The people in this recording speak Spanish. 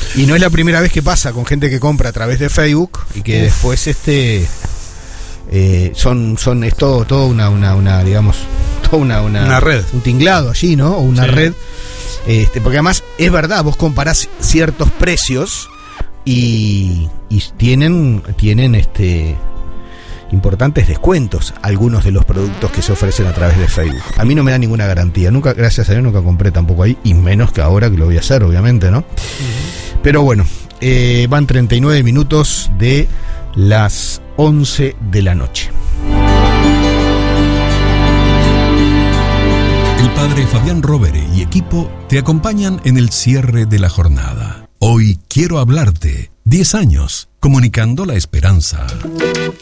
Y no es la primera vez que pasa con gente que compra a través de Facebook y que después es todo una digamos, toda una red, un tinglado allí, ¿no? O una red, porque además es verdad, vos comparás ciertos precios y tienen importantes descuentos algunos de los productos que se ofrecen a través de Facebook. A mí no me da ninguna garantía, nunca, gracias a Dios, nunca compré tampoco ahí, y menos que ahora que lo voy a hacer, obviamente, ¿no? Pero bueno, van 39 minutos de las 11 de la noche. El padre Fabián Rovere y equipo te acompañan en el cierre de la jornada. Hoy quiero hablarte. 10 años, comunicando la esperanza.